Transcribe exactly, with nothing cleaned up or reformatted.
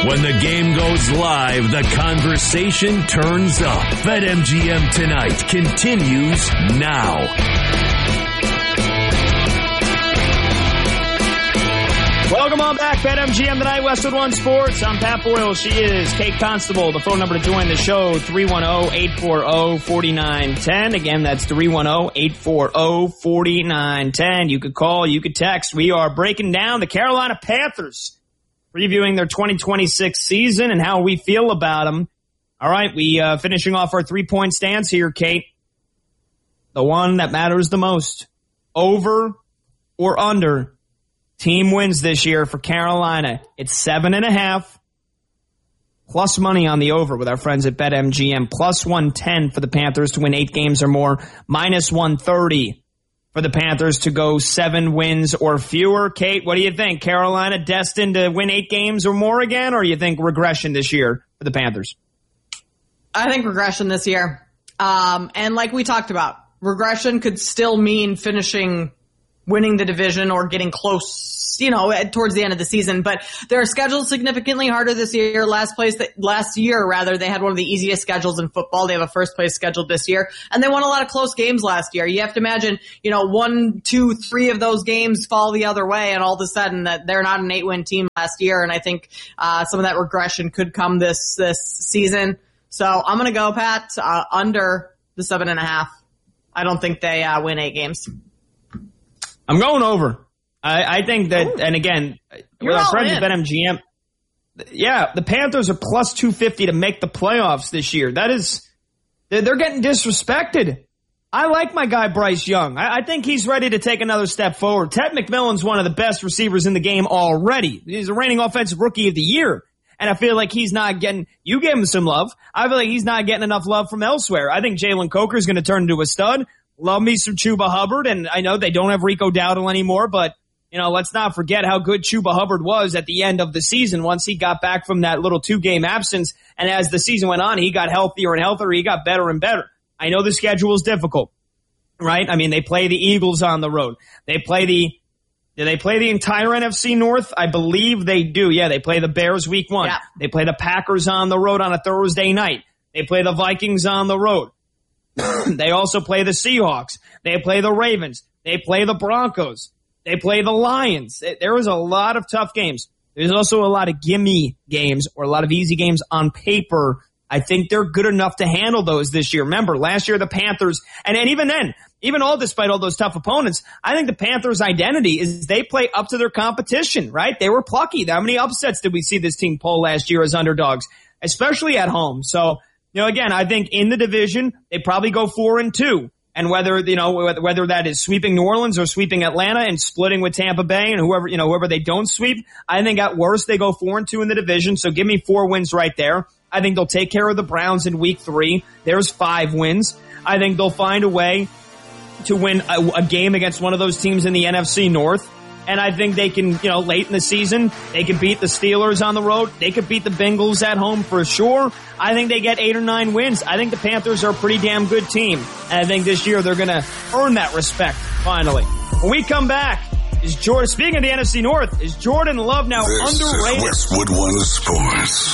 When the game goes live, the conversation turns up. BetMGM Tonight continues now. Welcome on back, BetMGM Tonight, Westwood One Sports. I'm Pat Boyle. She is Kate Constable. The phone number to join the show, three one zero, eight four zero, four nine one zero. Again, that's three one zero, eight four zero, four nine one zero. You could call, you could text. We are breaking down the Carolina Panthers, previewing their twenty twenty-six season and how we feel about them. All right, we uh finishing off our three-point stance here, Kate. The one that matters the most. Over or under team wins this year for Carolina. It's seven and a half. Plus money on the over with our friends at BetMGM. Plus one ten for the Panthers to win eight games or more. Minus one thirty for the Panthers to go seven wins or fewer. Kate, what do you think? Carolina destined to win eight games or more again, or you think regression this year for the Panthers? I think regression this year. Um, and like we talked about, regression could still mean finishing winning the division or getting close, you know, towards the end of the season. But their schedule significantly harder this year. Last place, that, last year rather, they had one of the easiest schedules in football. They have a first place schedule this year, and they won a lot of close games last year. You have to imagine, you know, one, two, three of those games fall the other way, and all of a sudden that they're not an eight win team last year. And I think uh some of that regression could come this this season. So I'm gonna go, Pat, uh, under the seven and a half. I don't think they uh, win eight games. I'm going over. I, I think that, Ooh. and again, You're with our friends in. at BetMGM, yeah, the Panthers are plus two fifty to make the playoffs this year. That is, they're, they're getting disrespected. I like my guy Bryce Young. I, I think he's ready to take another step forward. Ted McMillan's one of the best receivers in the game already. He's a reigning offensive rookie of the year. And I feel like he's not getting, you give him some love. I feel like he's not getting enough love from elsewhere. I think Jalen Coker is going to turn into a stud. Love me some Chuba Hubbard, and I know they don't have Rico Dowdle anymore, but, you know, let's not forget how good Chuba Hubbard was at the end of the season once he got back from that little two-game absence, and as the season went on, he got healthier and healthier, he got better and better. I know the schedule is difficult, right? I mean, they play the Eagles on the road. They play the, do they play the entire N F C North? I believe they do. Yeah, they play the Bears week one. Yeah. They play the Packers on the road on a Thursday night. They play the Vikings on the road. They also play the Seahawks. They play the Ravens. They play the Broncos. They play the Lions. There was a lot of tough games. There's also a lot of gimme games or a lot of easy games on paper. I think they're good enough to handle those this year. Remember, last year the Panthers, and, and even then, even all despite all those tough opponents, I think the Panthers' identity is they play up to their competition, right? They were plucky. How many upsets did we see this team pull last year as underdogs, especially at home? So, you know, again, I think in the division, they probably go four and two. And whether, you know, whether that is sweeping New Orleans or sweeping Atlanta and splitting with Tampa Bay and whoever, you know, whoever they don't sweep, I think at worst they go four and two in the division. So give me four wins right there. I think they'll take care of the Browns in week three. There's five wins. I think they'll find a way to win a, a game against one of those teams in the N F C North. And I think they can, you know, late in the season, they can beat the Steelers on the road. They could beat the Bengals at home for sure. I think they get eight or nine wins. I think the Panthers are a pretty damn good team. And I think this year they're going to earn that respect, finally. When we come back, is Jordan, speaking of the N F C North, is Jordan Love now this underrated? This is Westwood One Sports.